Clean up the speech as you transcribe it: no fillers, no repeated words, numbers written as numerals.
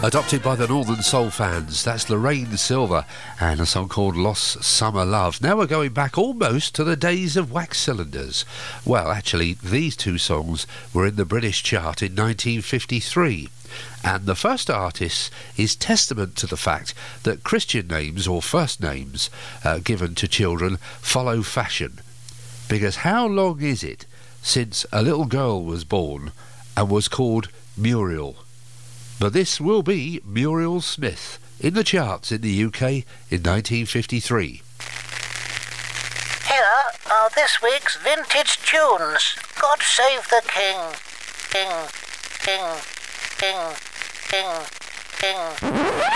Adopted by the Northern Soul fans, that's Lorraine Silver and a song called Lost Summer Love. Now we're going back almost to the days of wax cylinders. Well, actually, these two songs were in the British chart in 1953. And the first artist is testament to the fact that Christian names or first names given to children follow fashion. Because how long is it since a little girl was born and was called Muriel? But this will be Muriel Smith in the charts in the UK in 1953. Here are this week's vintage tunes. God Save the King. King, King, King, King, King.